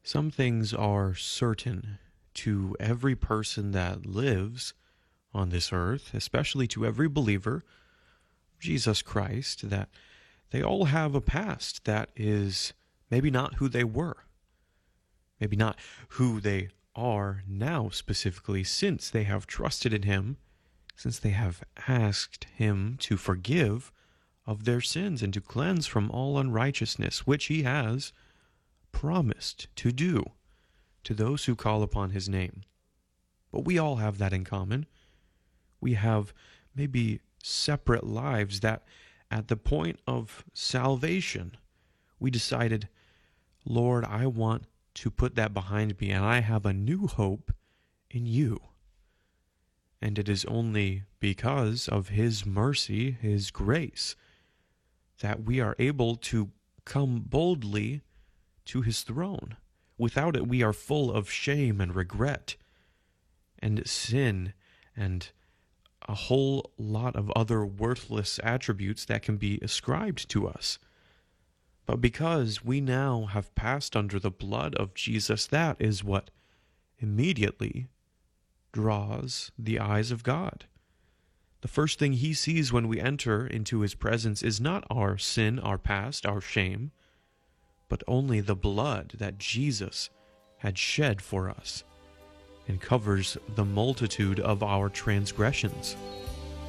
Some things are certain to every person that lives on this earth, especially to every believer, Jesus Christ, that they all have a past that is maybe not who they were, maybe not who they are now specifically, since they have trusted in Him, since they have asked Him to forgive of their sins and to cleanse from all unrighteousness, which He has promised to do to those who call upon His name. But we all have that in common. We have maybe separate lives that at the point of salvation, we decided, Lord, I want to put that behind me, and I have a new hope in You. And it is only because of His mercy, His grace, that we are able to come boldly to His throne. Without it, we are full of shame and regret and sin and a whole lot of other worthless attributes that can be ascribed to us. But because we now have passed under the blood of Jesus, that is what immediately draws the eyes of God. The first thing He sees when we enter into His presence is not our sin, our past, our shame, but only the blood that Jesus had shed for us and covers the multitude of our transgressions.